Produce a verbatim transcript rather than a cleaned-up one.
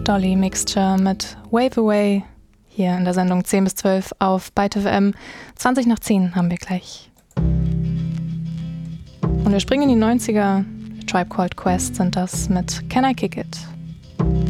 Dolly Mixture mit Wave Away hier in der Sendung zehn bis zwölf auf Byte F M. zwanzig nach zehn haben wir gleich. Und wir springen in die neunziger. Tribe Called Quest sind das mit Can I Kick It?